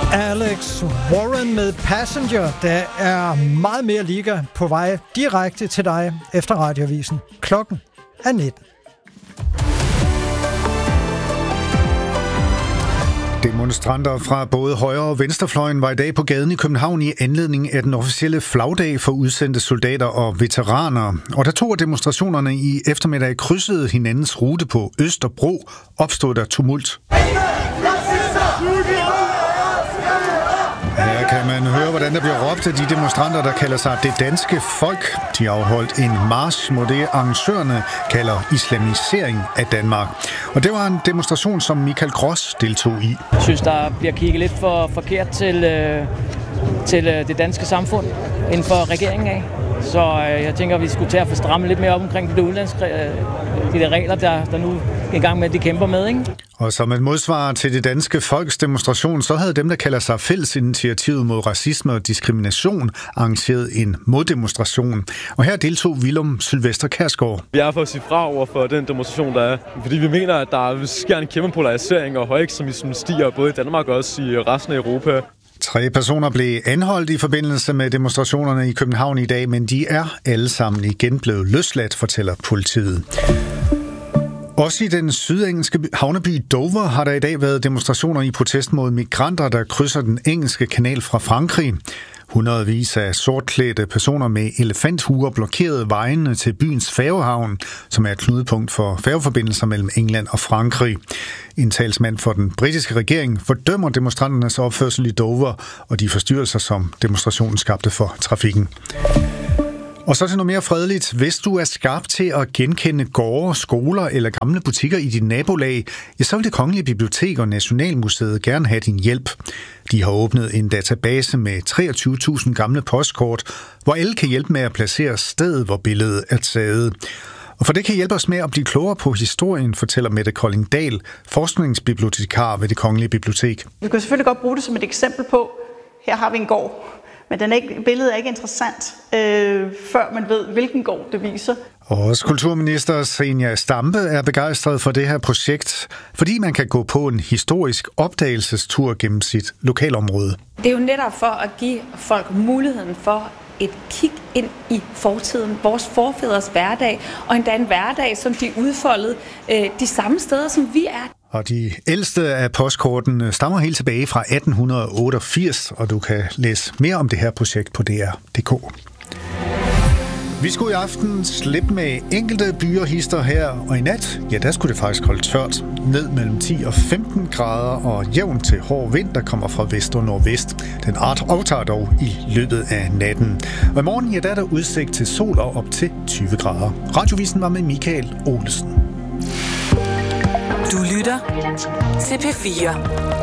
Alex Warren med Passenger. Der er meget mere liga på vej direkte til dig efter Radioavisen. Klokken er 19. Demonstranter fra både højre- og venstrefløjen var i dag på gaden i København i anledning af den officielle flagdag for udsendte soldater og veteraner. Og da to af demonstrationerne i eftermiddag krydsede hinandens rute på Østerbro, opstod der tumult. Her kan man høre, hvordan der bliver råbt af de demonstranter, der kalder sig det danske folk. De har afholdt en march mod det, arrangørerne kalder islamisering af Danmark. Og det var en demonstration, som Michael Gross deltog i. Jeg synes, der bliver kigget lidt for forkert til det danske samfund inden for regeringen af. Så jeg tænker, at vi skulle til at få strammet lidt mere op omkring de regler, der nu er i gang med, at de kæmper med, ikke? Og som et modsvar til det danske folks demonstration, så havde dem, der kalder sig Fællesinitiativet mod racisme og diskrimination, arrangeret en moddemonstration. Og her deltog Willum Sylvester Kjærsgaard. Vi er for at sige fra over for den demonstration, der er. Fordi vi mener, at der sker en kæmpe polarisering og højekstremismen stiger både i Danmark og også i resten af Europa. 3 personer blev anholdt i forbindelse med demonstrationerne i København i dag, men de er alle sammen igen blevet løsladt, fortæller politiet. Også i den sydengelske havneby Dover har der i dag været demonstrationer i protest mod migranter, der krydser den engelske kanal fra Frankrig. Hundredvis af sortklædte personer med elefanthuer blokerede vejene til byens færgehavn, som er et knudepunkt for færgeforbindelser mellem England og Frankrig. En talsmand for den britiske regering fordømmer demonstranternes opførsel i Dover og de forstyrrelser, som demonstrationen skabte for trafikken. Og så til noget mere fredeligt. Hvis du er skarp til at genkende gårde, skoler eller gamle butikker i dit nabolag, ja, så vil Det Kongelige Bibliotek og Nationalmuseet gerne have din hjælp. De har åbnet en database med 23.000 gamle postkort, hvor alle kan hjælpe med at placere stedet, hvor billedet er taget. Og for det kan hjælpe os med at blive klogere på historien, fortæller Mette Koldingdal, forskningsbibliotekar ved Det Kongelige Bibliotek. Vi kan selvfølgelig godt bruge det som et eksempel på, her har vi en gård. Men billedet er ikke interessant, før man ved, hvilken gård det viser. Og også kulturminister Zenia Stampe er begejstret for det her projekt, fordi man kan gå på en historisk opdagelsestur gennem sit lokalområde. Det er jo netop for at give folk muligheden for et kig ind i fortiden, vores forfædres hverdag, og endda en hverdag, som de udfoldede de samme steder, som vi er. Og de ældste af postkortene stammer helt tilbage fra 1888, og du kan læse mere om det her projekt på dr.dk. Vi skulle i aften slippe med enkelte byerhister her, og i nat, ja, der skulle det faktisk holde tørt. Ned mellem 10 og 15 grader og jævn til hård vind, der kommer fra vest og nordvest. Den aftager dog i løbet af natten. Og i morgen, ja, der er der udsigt til sol og op til 20 grader. Radiovisen var med Michael Olesen. Du lytter til P4.